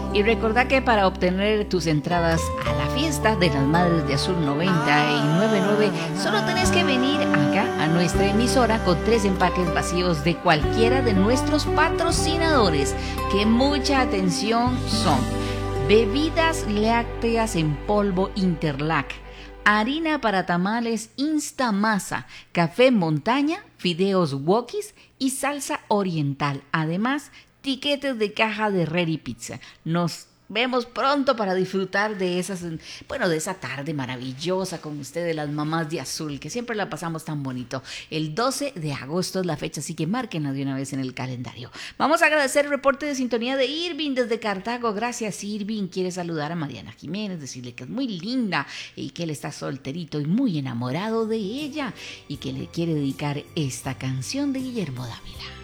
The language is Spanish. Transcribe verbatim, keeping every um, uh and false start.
Y recordá que para obtener tus entradas a la fiesta de las Madres de Azul noventa y nueve punto nueve, solo tenés que venir acá a nuestra emisora con tres empaques vacíos de cualquiera de nuestros patrocinadores, que mucha atención son: bebidas lácteas en polvo Interlac, harina para tamales Instamasa, café Montaña, fideos Wokis y salsa oriental. Además, tiquetes de caja de Ready Pizza. Nos vemos pronto para disfrutar de esas, bueno, de esa tarde maravillosa con ustedes, las mamás de Azul, que siempre la pasamos tan bonito. El doce de agosto es la fecha, así que márquenla de una vez en el calendario. Vamos a agradecer el reporte de sintonía de Irving desde Cartago. Gracias, Irving. Quiere saludar a Mariana Jiménez, decirle que es muy linda y que él está solterito y muy enamorado de ella y que le quiere dedicar esta canción de Guillermo Dávila.